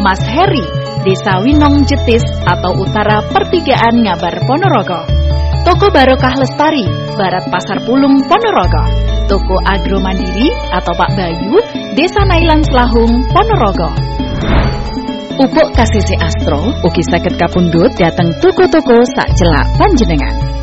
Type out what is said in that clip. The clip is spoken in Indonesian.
Mas Heri, Desa Winong Jetis atau Utara Pertigaan Ngabar Ponorogo. Toko Barokah Lestari, Barat Pasar Pulung Ponorogo. Toko Agro Mandiri atau Pak Bayu, Desa Nailan Selahung Ponorogo. Upuk kasisi Astro ugi saged kapundhut dhateng toko-toko sak celak panjenengan.